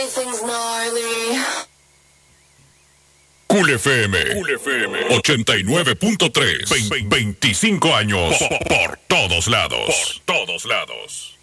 everything's gnarly. Cool FM 89.3. 25 años por todos lados. Por todos lados.